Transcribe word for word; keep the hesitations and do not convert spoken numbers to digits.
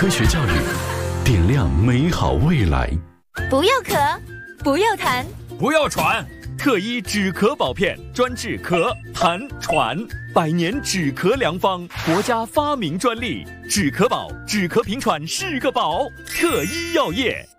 科学教育，点亮美好未来。 不要咳，不要痰， 不要喘。特一止咳宝片，专治咳、痰、喘，百年止咳良方，国家发明专利。止咳宝，止咳平喘是个宝。特一药业。